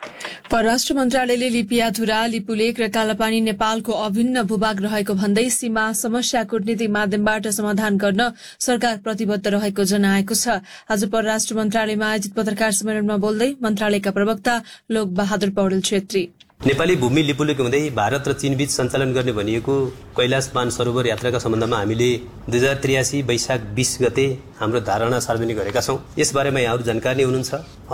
परराष्ट्र मन्त्रालयले लिपियाधुरा, लिपुलेक र कालापानी नेपालको अभिन्न भूभाग रहेको भन्दै सीमा समस्या कूटनीतिक माध्यमबाट समाधान गर्न सरकार प्रतिबद्ध रहेको जनाएको छ। आज परराष्ट्र मन्त्रालयमा आयोजित पत्रकार सम्मेलनमा बोल्दै मन्त्रालयका प्रवक्ता लोक बहादुर पौडेल छेत्री नेपाली भूमि लिपुलेक हुँदै भारत र चीनबीच सञ्चालन गर्ने भनिएको कैलाश मानसरोवर यात्राका सम्बन्धमा हामीले 2083 वैशाख 20 गते हाम्रो धारणा सार्वजनिक गरेका छौं। यसबारेमा यहाँहरू जानकारी हुनुहुन्छ।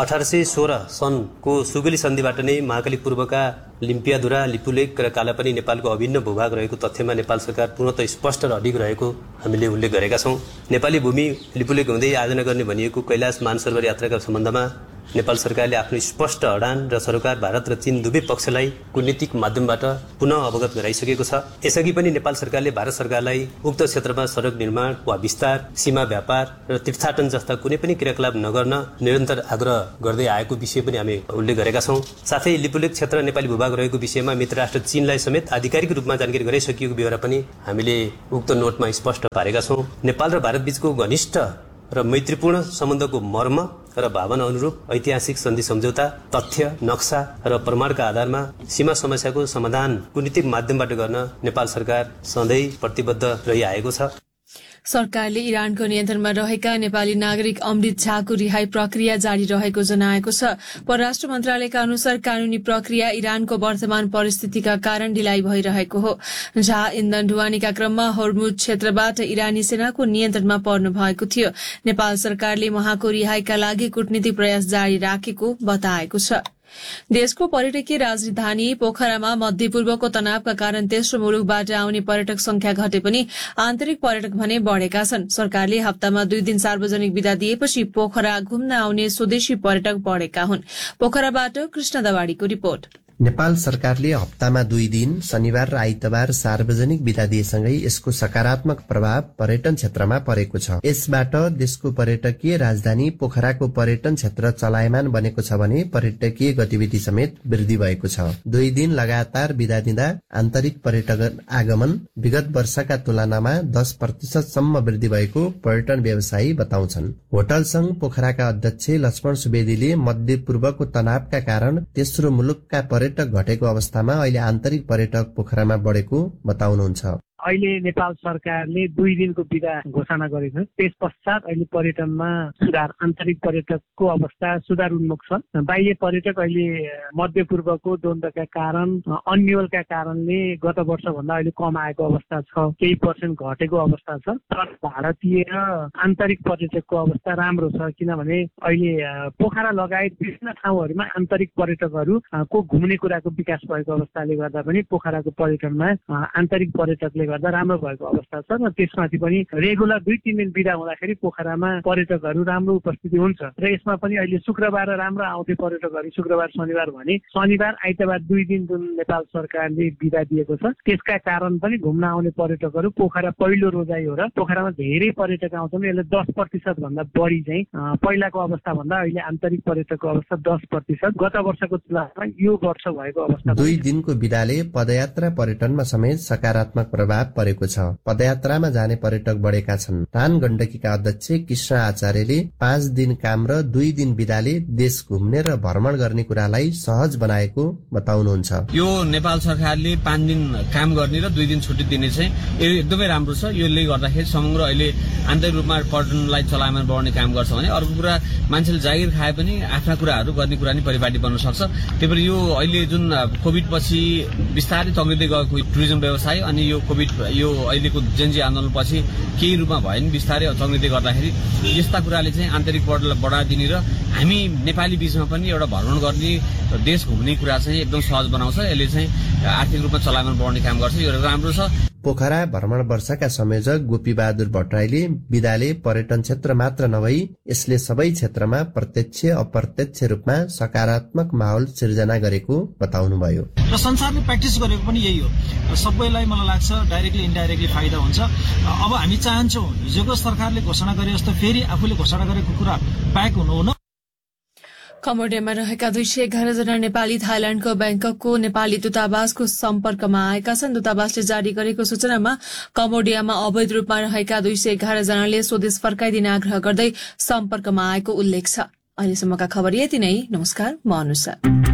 1816 सनको सुगली सन्धिबाट नै महाकाली पूर्वका लिम्पियाधुरा, लिपुलेक र कालापानी नेपालको अभिन्न भूभाग रहेको तथ्यमा नेपाल सरकार पूर्णतः स्पष्ट र अडिग रहेको हामीले उल्लेख गरेका छौं। नेपाली भूमि लिपुलेक हुँदै आयोजना गर्ने भनिएको कैलाश मानसरोवर यात्राका सम्बन्धमा नेपाल सरकारले आफ्नो स्पष्ट अडान र सरकार भारत र चीन दुवै पक्षलाई कूटनीतिक माध्यमबाट पुनः अवगत गराइसकेको छ। यसअघि पनि नेपाल सरकारले भारत सरकारलाई उक्त क्षेत्रमा सडक निर्माण वा विस्तार, सीमा व्यापार र तीर्थाटन जस्ता कुनै पनि क्रियाकलाप नगर्न निरन्तर आग्रह गर्दै आएको विषय पनि हामी उल्लेख गरेका छौं। साथै लिपुलेक क्षेत्र नेपाली भूभाग रहेको विषयमा मित्र राष्ट्र चीनलाई समेत आधिकारिक रूपमा जानकारी गराइसकिएको बेहोरा पनि हामीले उक्त नोटमा स्पष्ट पारेका छौं। नेपाल र भारत बीचको घनिष्ठ र मैत्रीपूर्ण सम्बन्धको मर्म र भावना अनुरूप ऐतिहासिक सन्धि सम्झौता, तथ्य, नक्सा र प्रमाणका आधारमा सीमा समस्याको समाधान कूटनीतिक माध्यमबाट गर्न नेपाल सरकार सधैँ प्रतिबद्ध रहिआएको छ। सरकारले इरानको नियन्त्रणमा रहेका नेपाली नागरिक अमृत झाको रिहाई प्रक्रिया जारी रहेको जनाएको छ। परराष्ट्र मन्त्रालयका अनुसार कानूनी प्रक्रिया इरानको वर्तमान परिस्थितिका कारण ढिलाइ भइरहेको हो। झा इन्धन ढुवानीका क्रममा होर्मुज क्षेत्रबाट इरानी सेनाको नियन्त्रणमा पर्नु भएको थियो। नेपाल सरकारले उहाँको रिहाईका लागि कूटनीतिक प्रयास जारी राखेको बताएको छ। देशको पर्यटकीय राजधानी पोखरामा मध्यपूर्वको तनावका कारण तेस्रो मुलुकबाट आउने पर्यटक संख्या घटे पनि आन्तरिक पर्यटक भने बढ़ेका छन्। सरकारले हप्तामा 2 दिन सार्वजनिक बिदा दिएपछि पोखरा घुम्न आउने स्वदेशी पर्यटक बढ़ेका हुन्। पोखराबाट कृष्ण दवाडीको रिपोर्ट। नेपाल सरकारले हप्तामा 2 दिन शनिबार र आइतबार सार्वजनिक बिदा दिएसँगै यसको सकारात्मक प्रभाव पर्यटन क्षेत्रमा परेको छ। यसबाट देशको पर्यटकीय राजधानी पोखराको पर्यटन क्षेत्र चलायमान बनेको छ भने पर्यटकीय गतिविधि समेत वृद्धि भएको छ। 2 दिन लगातार बिदा दिँदा आन्तरिक पर्यटक आगमन विगत वर्षका तुलनामा 10% सम्म वृद्धि भएको पर्यटन व्यवसायी बताउँछन्। होटल संघ पोखराका अध्यक्ष लक्ष्मण सुवेदीले मध्यपूर्वको तनावका कारण तेस्रो मुलुकका पर्यटक घटेको अवस्थामा अहिले आन्तरिक पर्यटक पोखरामा बढेको बताउनुहुन्छ। अहिले नेपाल सरकारले 2 दिनको बिदा घोषणा गरेको छ। त्यस पश्चात अहिले पर्यटनमा सुधार, आन्तरिक पर्यटकको अवस्था सुधार उन्मुख छ। बाह्य पर्यटक अहिले मध्यपूर्वको द्वन्द्वका कारण, अन्यलका कारणले गत वर्षभन्दा अहिले कम आएको अवस्था छ, केही % घटेको अवस्था छ। तर भारतीय र आन्तरिक पर्यटकको अवस्था राम्रो छ, किनभने अहिले पोखरा लगायत विभिन्न ठाउँहरूमा आन्तरिक पर्यटकहरूको घुम्ने कुराको विकास भएको अवस्थाले गर्दा पनि पोखराको पर्यटनमा आन्तरिक पर्यटकले गर्दा राम्रो भएको अवस्था छ। र त्यसमाथि पनि रेगुलर 2-3 दिन बिदा हुँदाखेरि पोखरामा पर्यटकहरू राम्रो उपस्थिति हुन्छ। र यसमा पनि अहिले शुक्रबार राम्रो आउँथे पर्यटकहरू, शुक्रबार शनिबार भने शनिबार आइतबार 2 दिन जुन नेपाल सरकारले बिदा दिएको छ, त्यसका कारण पनि घुम्न आउने पर्यटकहरू पोखरा पहिलो रोजाइ हो र पोखरामा धेरै पर्यटक आउँछन्। यसले 10% भन्दा बढी चाहिँ पहिलाको अवस्था भन्दा अहिले आन्तरिक पर्यटकको अवस्था 10%, गत वर्षको तुलनामा यो वर्ष भएको अवस्था। 2 दिनको बिदाले पदयात्रा पर्यटनमा समेत सकारात्मक प्रभाव परेको छ। पदयात्रामा जाने पर्यटक बढेका छन्। रान गण्डकीका अध्यक्ष कृष्ण आचार्यले 5 दिन काम र 2 दिन बिदाले देश घुम्ने र भ्रमण गर्ने कुरालाई सहज बनाएको बताउनुहुन्छ। यो नेपाल सरकारले 5 दिन काम गर्ने र 2 दिन छुट्टी दिने चाहिँ यो एकदमै राम्रो छ। यसले गर्दाखेरि समग्र अहिले आन्तरिक रूपमा पर्यटनलाई चलायमान बढाउने काम गर्छ भने अर्को कुरा मान्छेले जागिर खाए पनि आफ्ना कुराहरू गर्ने कुरा नि परिपाटी बन्न सक्छ। त्यही भएर यो अहिले जुन कोभिड पछि बिस्तारै तग्लिँदै गएको टुरिज्म व्यवसाय अनि यो कोभिड यो अहिलेको जेनजी आन्दोलनपछि केही रूपमा भयो नि बिस्तारै तग्लिँदै गर्दाखेरि यस्ता कुराले चाहिँ आन्तरिक पर्यटनलाई बढाइदिने र हामी नेपाली बीचमा पनि एउटा भ्रमण गर्ने, देश घुम्ने कुरा चाहिँ एकदम सहज बनाउँछ। यसले चाहिँ आर्थिक रूपमा चलायमान बढाउने काम गर्छ। यो राम्रो छ। पोखरा भ्रमण वर्षका संयोजक गोपी बहादुर भट्टराईले बिदाले पर्यटन क्षेत्र मात्र नभई यसले सबै क्षेत्रमा प्रत्यक्ष अप्रत्यक्ष रूपमा सकारात्मक माहौल सिर्जना गरेको बताउनुभयो। र संसारले प्र्याक्टिस गरेको पनि यही हो। सबैलाई मलाई लाग्छ डाइरेक्टली इन्डाइरेक्टली फाइदा हुन्छ। अब हामी चाहन्छौँ हिजोको सरकारले घोषणा गरे जस्तो फेरि आफूले घोषणा गरेको कुरा ब्याक हुनुहुन। कम्बोडियामा रहेका 211 जना नेपाली थाइल्याण्डको ब्याङ्ककको नेपाली दूतावासको सम्पर्कमा आएका छन्। दूतावासले जारी गरेको सूचनामा कम्बोडियामा अवैध रूपमा रहेका 211 जनाले स्वदेश फर्काइदिन आग्रह गर्दै सम्पर्कमा आएको उल्लेख छ। अहिलेसम्मका खबर यति नै। नमस्कार, म अनुषा।